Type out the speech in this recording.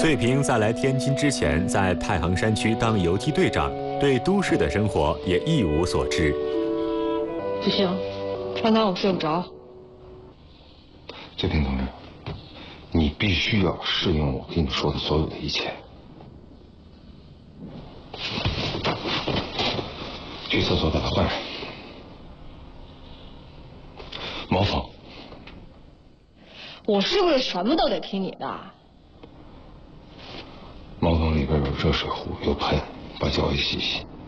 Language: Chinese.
翠萍在来天津之前，在太行山区当游击队长，对都市的生活也一无所知。 不行，船长我睡不着。 翠萍同志，你必须要适应我跟你说的所有的一切。去厕所把它换上。茅房。 我是不是什么都得听你的？ 茅房里边有热水壶，有盆，把脚也洗洗。